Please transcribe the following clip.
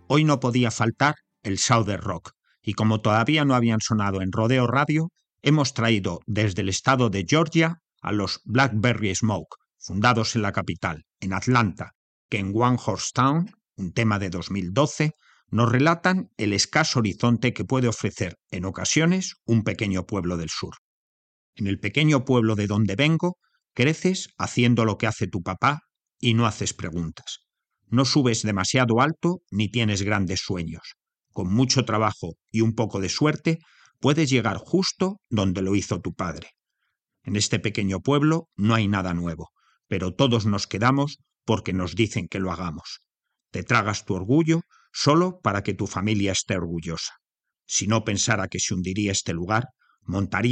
Hoy no podía faltar el Southern Rock, y como todavía no habían sonado en Rodeo Radio, hemos traído desde el estado de Georgia a los Blackberry Smoke, fundados en la capital, en Atlanta, que en One Horse Town, un tema de 2012, nos relatan el escaso horizonte que puede ofrecer en ocasiones un pequeño pueblo del sur. En el pequeño pueblo de donde vengo, creces haciendo lo que hace tu papá y no haces preguntas. No subes demasiado alto ni tienes grandes sueños. Con mucho trabajo y un poco de suerte, puedes llegar justo donde lo hizo tu padre. En este pequeño pueblo no hay nada nuevo, pero todos nos quedamos porque nos dicen que lo hagamos. Te tragas tu orgullo solo para que tu familia esté orgullosa. Si no pensara que se hundiría este lugar, montaría